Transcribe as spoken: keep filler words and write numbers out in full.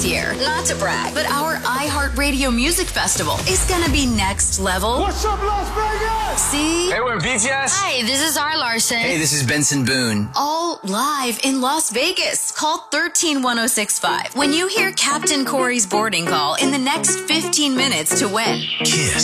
year. Not to brag, but our iHeartRadio Music Festival is gonna be next level. What's up, Las Vegas? See? Hey, we're B T S. Hi, this is R. Larson. Hey, this is Benson Boone. All live in Las Vegas. Call one three one oh six five when you hear Captain Corey's boarding call in the next fifteen minutes to win. Kiss.